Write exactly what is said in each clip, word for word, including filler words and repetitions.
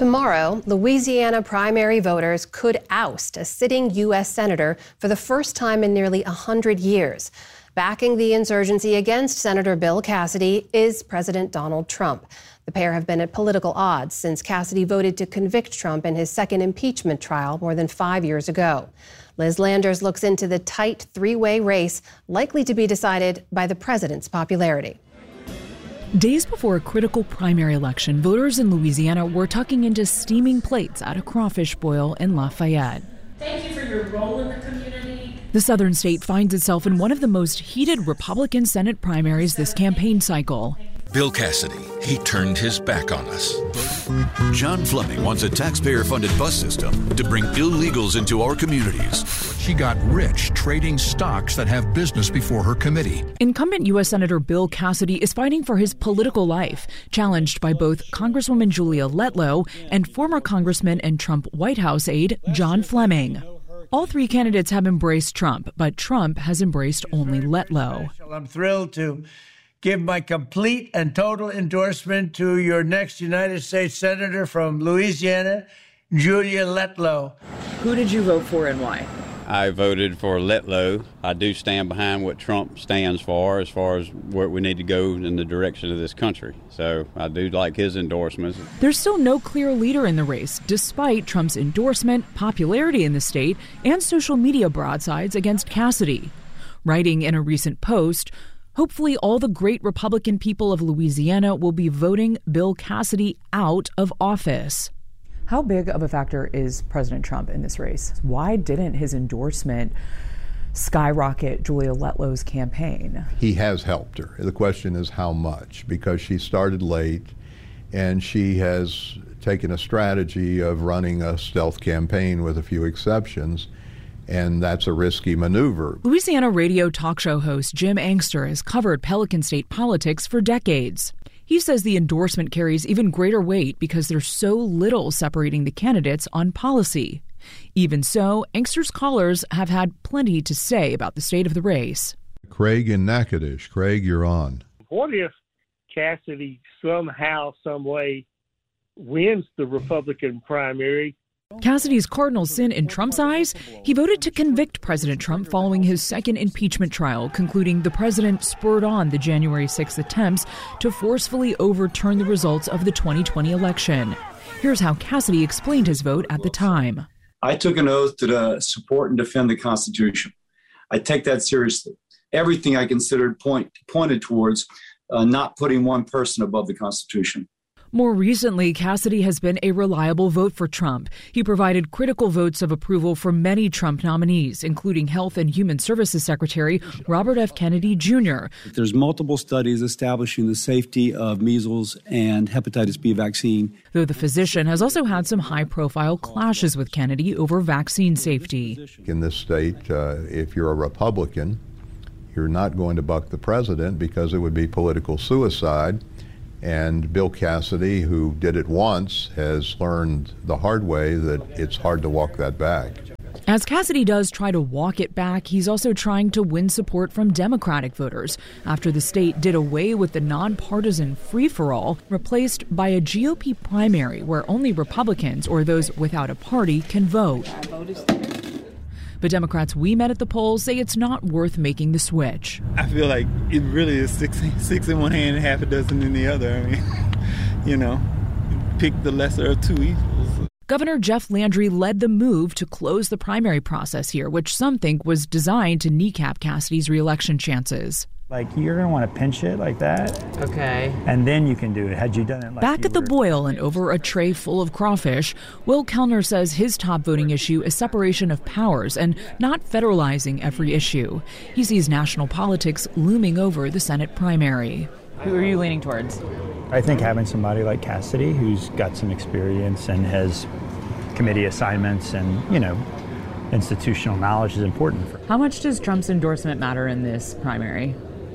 Tomorrow, Louisiana primary voters could oust a sitting U S senator for the first time in nearly one hundred years. Backing the insurgency against Senator Bill Cassidy is President Donald Trump. The pair have been at political odds since Cassidy voted to convict Trump in his second impeachment trial more than five years ago. Liz Landers looks into the tight three-way race likely to be decided by the president's popularity. Days before a critical primary election, voters in Louisiana were tucking into steaming plates at a crawfish boil in Lafayette. Thank you for your role in the community. The southern state finds itself in one of the most heated Republican Senate primaries this campaign cycle. Bill Cassidy, he turned his back on us. John Fleming wants a taxpayer-funded bus system to bring illegals into our communities. She got rich trading stocks that have business before her committee. Incumbent U S Senator Bill Cassidy is fighting for his political life, challenged by both Congresswoman Julia Letlow and former Congressman and Trump White House aide John Fleming. All three candidates have embraced Trump, but Trump has embraced only Letlow. I'm thrilled to give my complete and total endorsement to your next United States Senator from Louisiana, Julia Letlow. Who did you vote for and why? I voted for Letlow. I do stand behind what Trump stands for as far as where we need to go in the direction of this country. So I do like his endorsements. There's still no clear leader in the race, despite Trump's endorsement, popularity in the state, and social media broadsides against Cassidy. Writing in a recent post, hopefully all the great Republican people of Louisiana will be voting Bill Cassidy out of office. How big of a factor is President Trump in this race? Why didn't his endorsement skyrocket Julia Letlow's campaign? He has helped her. The question is how much, because she started late and she has taken a strategy of running a stealth campaign with a few exceptions. And that's a risky maneuver. Louisiana radio talk show host Jim Angster has covered Pelican State politics for decades. He says the endorsement carries even greater weight because there's so little separating the candidates on policy. Even so, Angster's callers have had plenty to say about the state of the race. Craig in Natchitoches. Craig, you're on. What if Cassidy somehow, some way wins the Republican primary? Cassidy's cardinal sin in Trump's eyes? He voted to convict President Trump following his second impeachment trial, concluding the president spurred on the January sixth attempts to forcefully overturn the results of the twenty twenty election. Here's how Cassidy explained his vote at the time. I took an oath to uh, support and defend the Constitution. I take that seriously. Everything I considered point, pointed towards uh, not putting one person above the Constitution. More recently, Cassidy has been a reliable vote for Trump. He provided critical votes of approval for many Trump nominees, including Health and Human Services Secretary Robert F. Kennedy Junior There's multiple studies establishing the safety of measles and hepatitis B vaccine. Though the physician has also had some high-profile clashes with Kennedy over vaccine safety. In this state, uh, if you're a Republican, you're not going to buck the president because it would be political suicide. And Bill Cassidy, who did it once, has learned the hard way that it's hard to walk that back. As Cassidy does try to walk it back, he's also trying to win support from Democratic voters after the state did away with the nonpartisan free-for-all, replaced by a G O P primary where only Republicans or those without a party can vote. But Democrats we met at the polls say it's not worth making the switch. I feel like it really is six, six in one hand and half a dozen in the other. I mean, you know, pick the lesser of two evils. Governor Jeff Landry led the move to close the primary process here, which some think was designed to kneecap Cassidy's reelection chances. Like, you're going to want to pinch it like that. Okay. And then you can do it. Had you done it like Back at the were... boil and over a tray full of crawfish, Will Kellner says his top voting issue is separation of powers and not federalizing every issue. He sees national politics looming over the Senate primary. Who are you leaning towards? I think having somebody like Cassidy who's got some experience and has committee assignments and, you know, institutional knowledge is important. For How much does Trump's endorsement matter in this primary?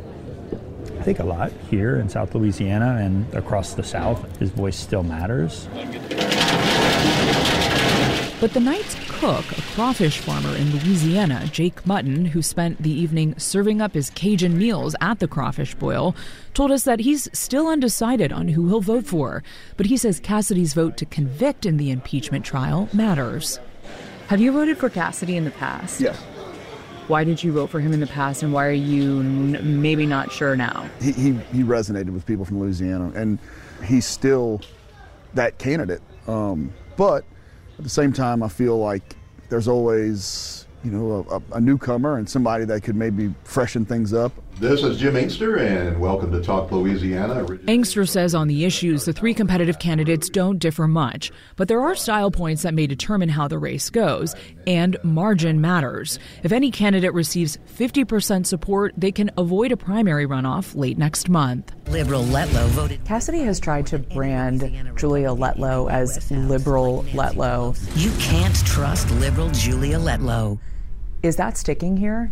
I think a lot here in South Louisiana and across the South. His voice still matters. But the night's cook, a crawfish farmer in Louisiana, Jake Mutton, who spent the evening serving up his Cajun meals at the crawfish boil, told us that he's still undecided on who he'll vote for. But he says Cassidy's vote to convict in the impeachment trial matters. Have you voted for Cassidy in the past? Yes. Why did you vote for him in the past, and why are you n- maybe not sure now? He, he he resonated with people from Louisiana, and he's still that candidate. Um, but at the same time, I feel like there's always, you know, a, a newcomer and somebody that could maybe freshen things up. This is Jim Inkster, and welcome to Talk Louisiana. Inkster says on the issues, the three competitive candidates don't differ much, but there are style points that may determine how the race goes, and margin matters. If any candidate receives fifty percent support, they can avoid a primary runoff late next month. Liberal Letlow voted. Cassidy has tried to brand Julia Letlow as liberal Letlow. You can't trust liberal Julia Letlow. Is that sticking here?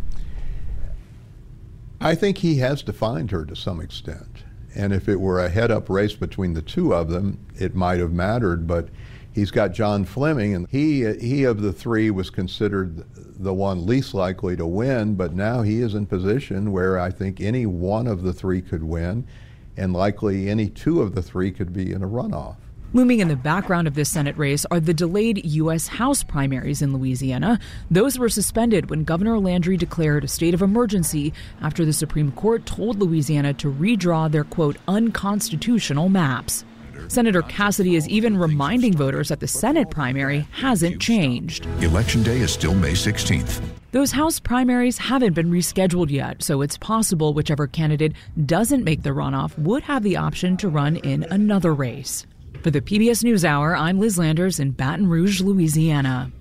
I think he has defined her to some extent. And if it were a head-up race between the two of them, it might have mattered. But he's got John Fleming, and he, he of the three was considered the one least likely to win. But now he is in position where I think any one of the three could win, and likely any two of the three could be in a runoff. Looming in the background of this Senate race are the delayed U S House primaries in Louisiana. Those were suspended when Governor Landry declared a state of emergency after the Supreme Court told Louisiana to redraw their, quote, unconstitutional maps. Senator Cassidy is even reminding voters that the Senate primary hasn't changed. Election day is still May sixteenth. Those House primaries haven't been rescheduled yet, so it's possible whichever candidate doesn't make the runoff would have the option to run in another race. For the P B S NewsHour, I'm Liz Landers in Baton Rouge, Louisiana.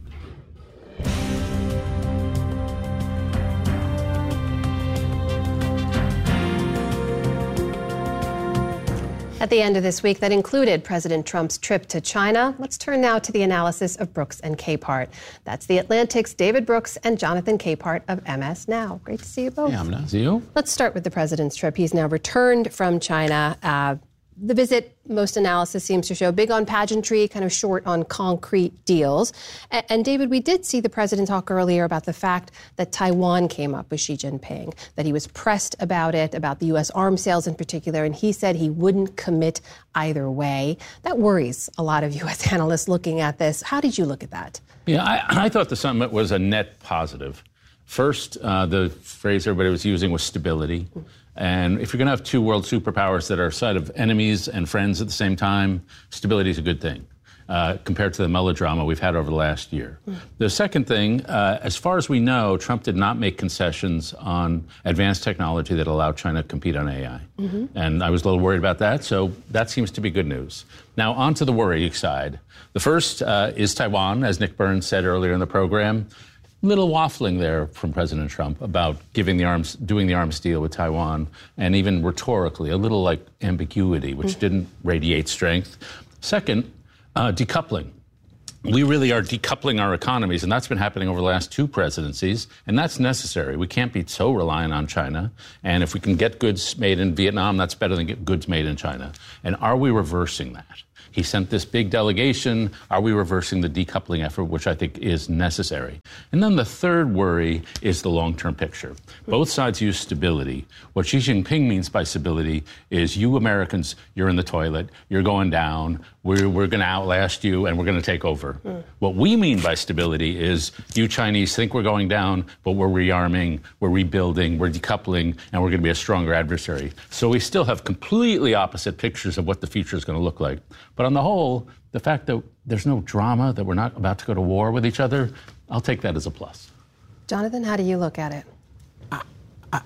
At the end of this week, that included President Trump's trip to China. Let's turn now to the analysis of Brooks and Capehart. That's The Atlantic's David Brooks and Jonathan Capehart of M S Now. Great to see you both. Yeah, I'm nice. See you. Let's start with the president's trip. He's now returned from China. Uh, The visit, most analysis seems to show, big on pageantry, kind of short on concrete deals. And, and David, we did see the president talk earlier about the fact that Taiwan came up with Xi Jinping, that he was pressed about it, about the U S arms sales in particular, and he said he wouldn't commit either way. That worries a lot of U S analysts looking at this. How did you look at that? Yeah, I, I thought the summit was a net positive. First, uh, the phrase everybody was using was stability. And if you're going to have two world superpowers that are a side of enemies and friends at the same time, stability is a good thing uh, compared to the melodrama we've had over the last year. Mm. The second thing, uh, as far as we know, Trump did not make concessions on advanced technology that allowed China to compete on A I. Mm-hmm. And I was a little worried about that, so that seems to be good news. Now, on to the worrying side. The first uh, is Taiwan, as Nick Burns said earlier in the program. Little waffling there from President Trump about giving the arms, doing the arms deal with Taiwan, and even rhetorically, a little like ambiguity, which mm-hmm. didn't radiate strength. Second, uh, decoupling. We really are decoupling our economies, and that's been happening over the last two presidencies, and that's necessary. We can't be so reliant on China, and if we can get goods made in Vietnam, that's better than get goods made in China. And are we reversing that? He sent this big delegation. Are we reversing the decoupling effort, which I think is necessary? And then the third worry is the long-term picture. Both sides use stability. What Xi Jinping means by stability is you Americans, you're in the toilet, you're going down, we're, we're going to outlast you, and we're going to take over. Mm. What we mean by stability is you Chinese think we're going down, but we're rearming, we're rebuilding, we're decoupling, and we're going to be a stronger adversary. So we still have completely opposite pictures of what the future is going to look like. But on the whole, the fact that there's no drama, that we're not about to go to war with each other, I'll take that as a plus. Jonathan, how do you look at it? I, I,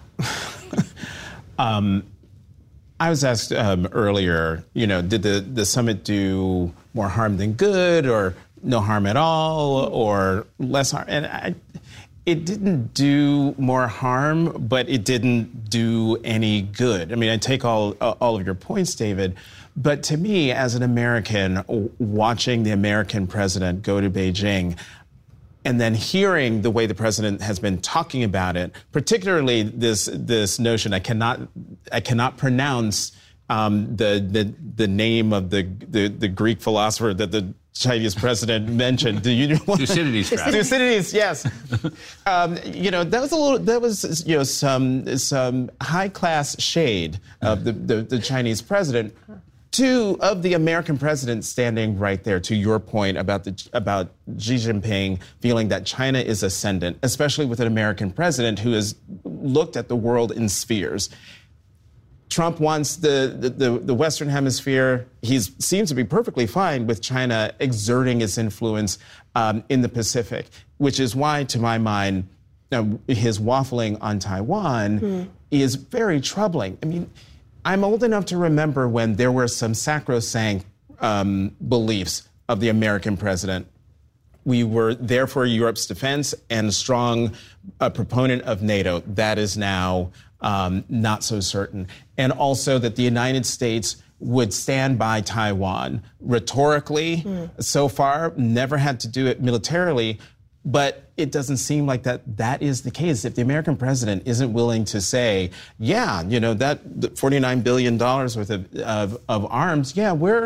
um, I was asked um, earlier, you know, did the, the summit do more harm than good, or no harm at all, or less harm? And I, it didn't do more harm, but it didn't do any good. I mean, I take all all of your points, David. But to me, as an American, watching the American president go to Beijing and then hearing the way the president has been talking about it, particularly this this notion, I cannot I cannot pronounce um, the the the name of the, the the Greek philosopher that the Chinese president mentioned. Do you want Thucydides trap? Thucydides, yes. um, you know, that was a little. That was you know some some high class shade of the, the, the Chinese president. Two of the American president standing right there. To your point about the about Xi Jinping feeling that China is ascendant, especially with an American president who has looked at the world in spheres. Trump wants the, the, the, the Western Hemisphere. He seems to be perfectly fine with China exerting its influence um, in the Pacific, which is why, to my mind, uh, his waffling on Taiwan mm. is very troubling. I mean, I'm old enough to remember when there were some sacrosanct um, beliefs of the American president. We were there for Europe's defense and a strong uh, proponent of NATO. That is now um, not so certain. And also that the United States would stand by Taiwan. Rhetorically, mm. so far, never had to do it militarily, but it doesn't seem like that that is the case. If the American president isn't willing to say, yeah, you know, that forty-nine billion dollars worth of, of, of arms, yeah, we're...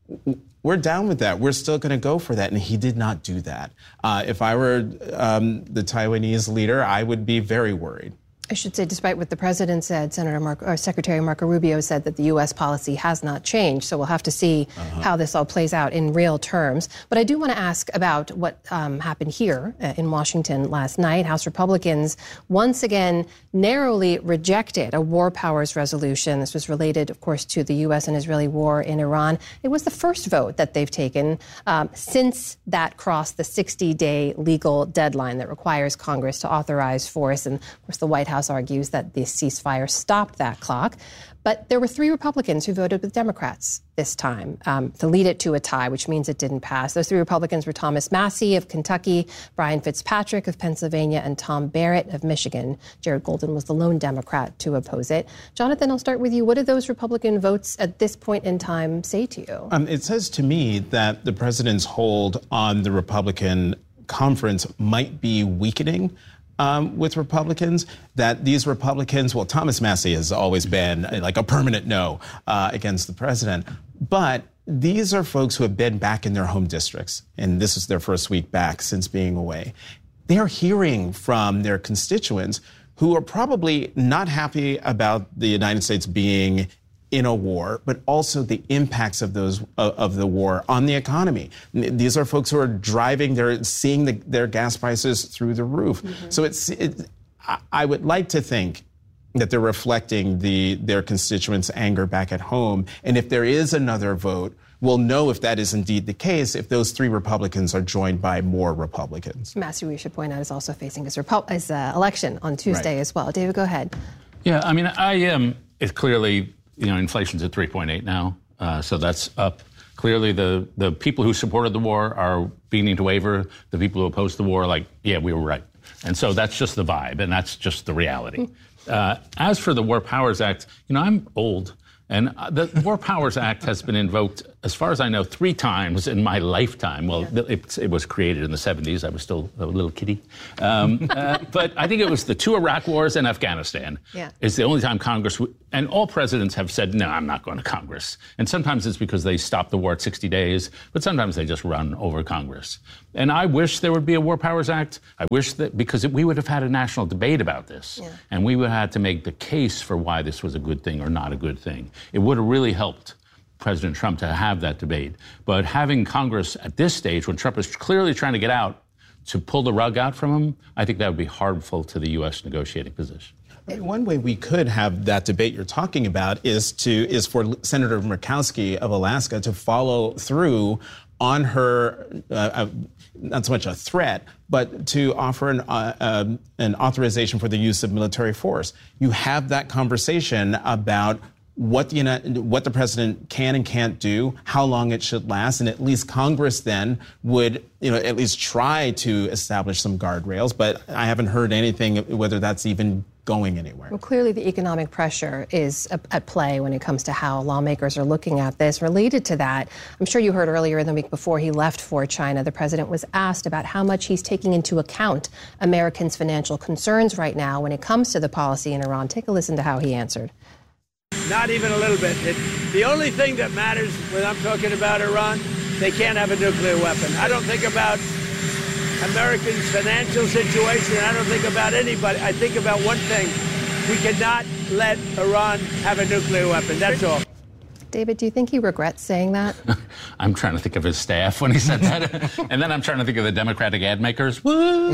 We're down with that. We're still going to go for that. And he did not do that. Uh, if I were um, the Taiwanese leader, I would be very worried. I should say, despite what the president said, Senator Mark, or Secretary Marco Rubio said that the U S policy has not changed. So we'll have to see uh-huh. how this all plays out in real terms. But I do want to ask about what um, happened here uh, in Washington last night. House Republicans once again narrowly rejected a war powers resolution. This was related, of course, to the U S and Israeli war in Iran. It was the first vote that they've taken um, since that crossed the sixty-day legal deadline that requires Congress to authorize force. And, of course, the White House House argues that the ceasefire stopped that clock. But there were three Republicans who voted with Democrats this time um, to lead it to a tie, which means it didn't pass. Those three Republicans were Thomas Massie of Kentucky, Brian Fitzpatrick of Pennsylvania, and Tom Barrett of Michigan. Jared Golden was the lone Democrat to oppose it. Jonathan, I'll start with you. What did those Republican votes at this point in time say to you? Um, it says to me that the president's hold on the Republican conference might be weakening. Um, with Republicans, that these Republicans, well, Thomas Massie has always been uh, like a permanent no uh, against the president. But these are folks who have been back in their home districts, and this is their first week back since being away. They are hearing from their constituents who are probably not happy about the United States being in a war, but also the impacts of those uh, of the war on the economy. These are folks who are driving, they're seeing the, their gas prices through the roof. Mm-hmm. So it's, it, I would like to think that they're reflecting the their constituents' anger back at home. And if there is another vote, we'll know if that is indeed the case if those three Republicans are joined by more Republicans. Massie, we should point out, is also facing his, Repu- his uh, election on Tuesday right. as well. David, go ahead. Yeah, I mean, I am. Um, it's clearly. You know, inflation's at three point eight now, uh, so that's up. Clearly, the, the people who supported the war are beginning to waver. The people who opposed the war are like, yeah, we were right. And so that's just the vibe, and that's just the reality. Uh, as for the War Powers Act, you know, I'm old, and the War Powers Act has been invoked, as far as I know, three times in my lifetime. Well, yeah. it, it was created in the seventies. I was still a little kiddie. Um, uh, but I think it was the two Iraq wars and Afghanistan. Yeah. It's the only time Congress, w- and all presidents have said, no, I'm not going to Congress. And sometimes it's because they stop the war at sixty days, but sometimes they just run over Congress. And I wish there would be a War Powers Act. I wish that, because we would have had a national debate about this. Yeah. And we would have had to make the case for why this was a good thing or not a good thing. It would have really helped President Trump to have that debate. But having Congress at this stage, when Trump is clearly trying to get out, to pull the rug out from him, I think that would be harmful to the U S negotiating position. I mean, one way we could have that debate you're talking about is to is for Senator Murkowski of Alaska to follow through on her, uh, uh, not so much a threat, but to offer an, uh, uh, an authorization for the use of military force. You have that conversation about what the what the president can and can't do, how long it should last, and at least Congress then would, you know, at least try to establish some guardrails. But I haven't heard anything whether that's even going anywhere. Well, clearly the economic pressure is at play when it comes to how lawmakers are looking at this. Related to that, I'm sure you heard earlier in the week before he left for China, the president was asked about how much he's taking into account Americans' financial concerns right now when it comes to the policy in Iran. Take a listen to how he answered. Not even a little bit. It, the only thing that matters when I'm talking about Iran they can't have a nuclear weapon. I don't think about Americans' financial situation. I don't think about anybody. I think about one thing. We cannot let Iran have a nuclear weapon. That's all. David, do you think he regrets saying that? I'm trying to think of his staff when he said that. And then I'm trying to think of the Democratic ad makers. Woo!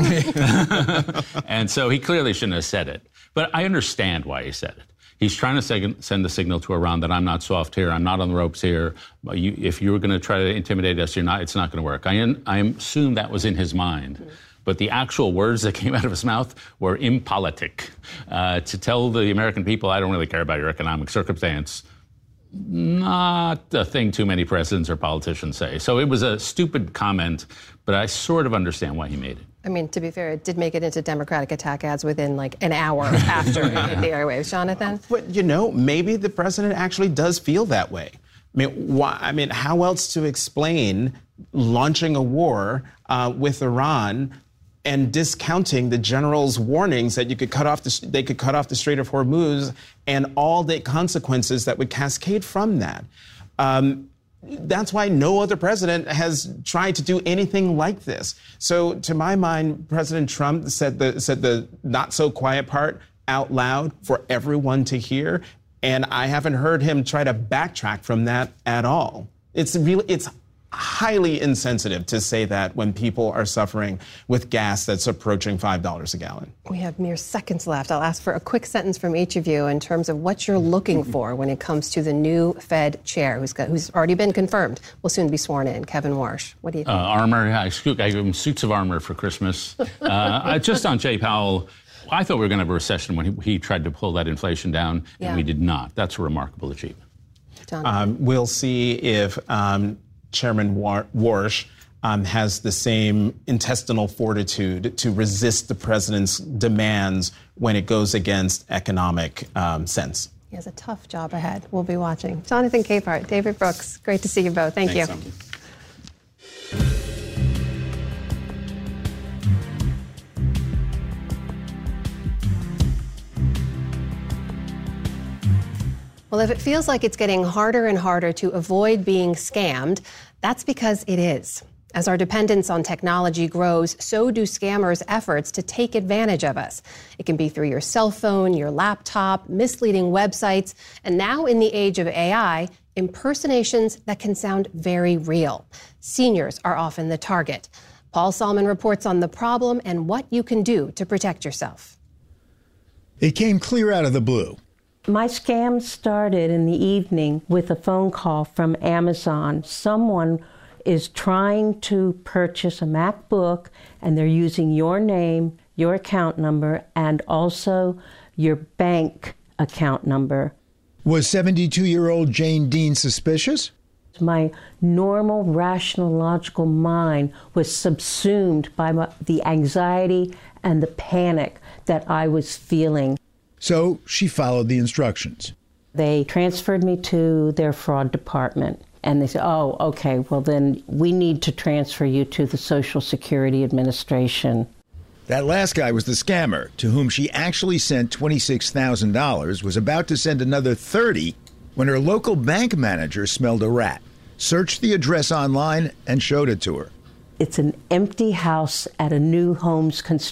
And so he clearly shouldn't have said it. But I understand why he said it. He's trying to seg- send the signal to Iran that I'm not soft here, I'm not on the ropes here. You, if you were going to try to intimidate us, you're not. It's not going to work. I, in, I assume that was in his mind. Mm-hmm. But the actual words that came out of his mouth were impolitic. Uh, to tell the American people, I don't really care about your economic circumstance, not a thing too many presidents or politicians say. So it was a stupid comment, but I sort of understand why he made it. I mean, to be fair, it did make it into Democratic attack ads within like an hour after it hit the airwaves. Jonathan? But, you know, maybe the president actually does feel that way. I mean, why, I mean, how else to explain launching a war uh, with Iran and discounting the general's warnings that you could cut off the, they could cut off the Strait of Hormuz and all the consequences that would cascade from that. Um, that's why no other president has tried to do anything like this. So to my mind, President Trump said the, said the not so quiet part out loud for everyone to hear. And I haven't heard him try to backtrack from that at all. It's really, it's highly insensitive to say that when people are suffering with gas that's approaching five dollars a gallon. We have mere seconds left. I'll ask for a quick sentence from each of you in terms of what you're looking for when it comes to the new Fed chair who's got, who's already been confirmed, will soon be sworn in. Kevin Warsh, what do you think? Uh, armor, I, I gave him suits of armor for Christmas. Uh, just on Jay Powell, I thought we were going to have a recession when he, he tried to pull that inflation down, Yeah. and we did not. That's a remarkable achievement. Um, we'll see if um, Chairman War- Warsh um, has the same intestinal fortitude to resist the president's demands when it goes against economic um, sense. He has a tough job ahead. We'll be watching. Jonathan Capehart, David Brooks, great to see you both. Thank Thanks, you. Sophie. Well, if it feels like it's getting harder and harder to avoid being scammed, that's because it is. As our dependence on technology grows, so do scammers' efforts to take advantage of us. It can be through your cell phone, your laptop, misleading websites, and now in the age of A I, impersonations that can sound very real. Seniors are often the target. Paul Salmon reports on the problem and what you can do to protect yourself. It came clear out of the blue. My scam started in the evening with a phone call from Amazon. Someone is trying to purchase a MacBook, and they're using your name, your account number, and also your bank account number. Was seventy-two-year-old Jane Dean suspicious? My normal, rational, logical mind was subsumed by my, the anxiety and the panic that I was feeling. So she followed the instructions. They transferred me to their fraud department. And they said, oh, okay, well, then we need to transfer you to the Social Security Administration. That last guy was the scammer, to whom she actually sent twenty-six thousand dollars, was about to send another thirty thousand dollars when her local bank manager smelled a rat, searched the address online, and showed it to her. It's an empty house at a new homes construction.